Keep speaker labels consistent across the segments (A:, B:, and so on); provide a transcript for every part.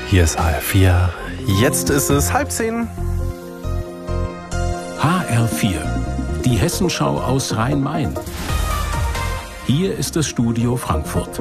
A: Hier ist HR4. Jetzt ist es 9:30.
B: HR4, die Hessenschau aus Rhein-Main. Hier ist das Studio Frankfurt.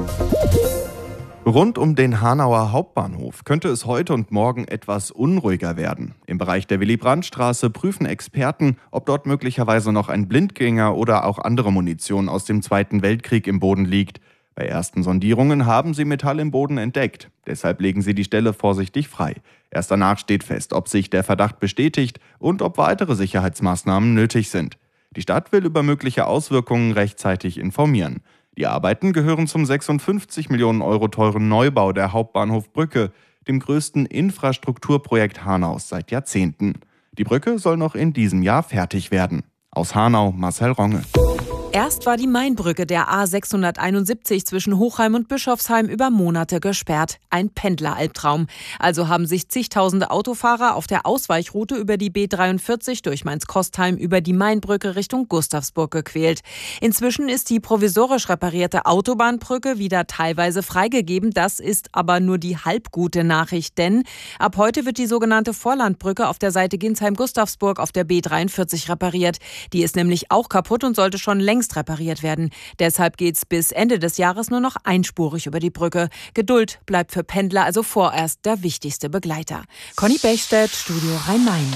C: Rund um den Hanauer Hauptbahnhof könnte es heute und morgen etwas unruhiger werden. Im Bereich der Willy-Brandt-Straße prüfen Experten, ob dort möglicherweise noch ein Blindgänger oder auch andere Munition aus dem Zweiten Weltkrieg im Boden liegt. Bei ersten Sondierungen haben sie Metall im Boden entdeckt. Deshalb legen sie die Stelle vorsichtig frei. Erst danach steht fest, ob sich der Verdacht bestätigt und ob weitere Sicherheitsmaßnahmen nötig sind. Die Stadt will über mögliche Auswirkungen rechtzeitig informieren. Die Arbeiten gehören zum 56 Millionen Euro teuren Neubau der Hauptbahnhofbrücke, dem größten Infrastrukturprojekt Hanaus seit Jahrzehnten. Die Brücke soll noch in diesem Jahr fertig werden. Aus Hanau, Marcel Ronge.
D: Erst war die Mainbrücke der A671 zwischen Hochheim und Bischofsheim über Monate gesperrt. Ein Pendleralbtraum. Also haben sich zigtausende Autofahrer auf der Ausweichroute über die B43 durch Mainz-Kostheim über die Mainbrücke Richtung Gustavsburg gequält. Inzwischen ist die provisorisch reparierte Autobahnbrücke wieder teilweise freigegeben. Das ist aber nur die halbgute Nachricht, denn ab heute wird die sogenannte Vorlandbrücke auf der Seite Ginsheim-Gustavsburg auf der B43 repariert. Die ist nämlich auch kaputt und sollte schon längst repariert werden. Deshalb geht's bis Ende des Jahres nur noch einspurig über die Brücke. Geduld bleibt für Pendler also vorerst der wichtigste Begleiter. Conny Bechstedt, Studio Rhein-Main.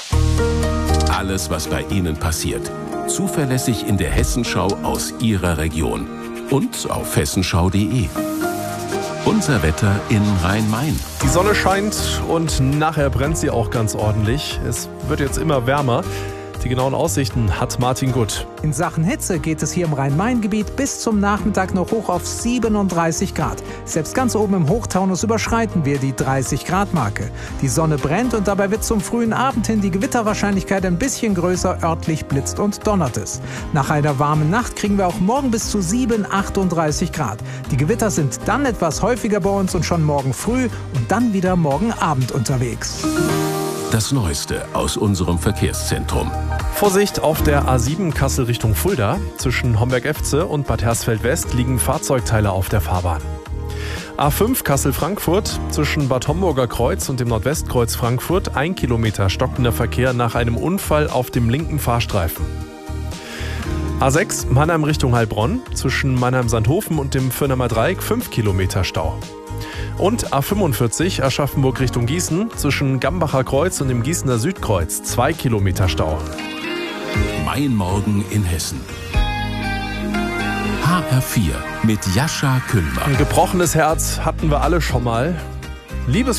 B: Alles, was bei Ihnen passiert. Zuverlässig in der Hessenschau aus Ihrer Region. Und auf hessenschau.de. Unser Wetter in Rhein-Main.
A: Die Sonne scheint und nachher brennt sie auch ganz ordentlich. Es wird jetzt immer wärmer. Die genauen Aussichten hat Martin Gutt.
E: In Sachen Hitze geht es hier im Rhein-Main-Gebiet bis zum Nachmittag noch hoch auf 37 Grad. Selbst ganz oben im Hochtaunus überschreiten wir die 30-Grad-Marke. Die Sonne brennt und dabei wird zum frühen Abend hin die Gewitterwahrscheinlichkeit ein bisschen größer, örtlich blitzt und donnert es. Nach einer warmen Nacht kriegen wir auch morgen bis zu 38 Grad. Die Gewitter sind dann etwas häufiger bei uns und schon morgen früh und dann wieder morgen Abend unterwegs.
B: Das Neueste aus unserem Verkehrszentrum.
A: Vorsicht auf der A7 Kassel Richtung Fulda. Zwischen Homberg-Efze und Bad Hersfeld-West liegen Fahrzeugteile auf der Fahrbahn. A5 Kassel-Frankfurt. Zwischen Bad Homburger Kreuz und dem Nordwestkreuz Frankfurt 1 Kilometer stockender Verkehr nach einem Unfall auf dem linken Fahrstreifen. A6 Mannheim Richtung Heilbronn. Zwischen Mannheim-Sandhofen und dem Fürnheimer Dreieck 5 Kilometer Stau. Und A45 Aschaffenburg Richtung Gießen, zwischen Gambacher Kreuz und dem Gießener Südkreuz 2 Kilometer Stau.
B: Mein Morgen in Hessen. HR4 mit Jascha Kühlmann.
A: Ein gebrochenes Herz hatten wir alle schon mal.